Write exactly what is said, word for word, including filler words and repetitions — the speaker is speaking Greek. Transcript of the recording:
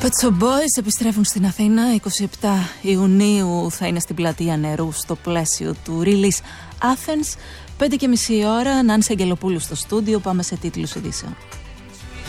Pet Shop Boys επιστρέφουν στην Αθήνα. είκοσι επτά Ιουνίου θα είναι στην Πλατεία Νερού στο πλαίσιο του Release Athens. Πέντε και μισή ώρα, Νάνση Αγγελοπούλου στο στούντιο. Πάμε σε τίτλους ειδήσεων.